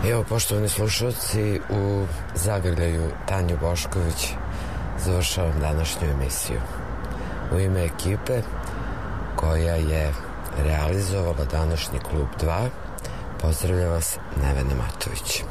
Evo, poštovani slušalci, u zagrljaju Tanju Bošković završavam današnju emisiju. U ime ekipe koja je realizovala današnji Klub 2, pozdravlja vas Nevena Matović.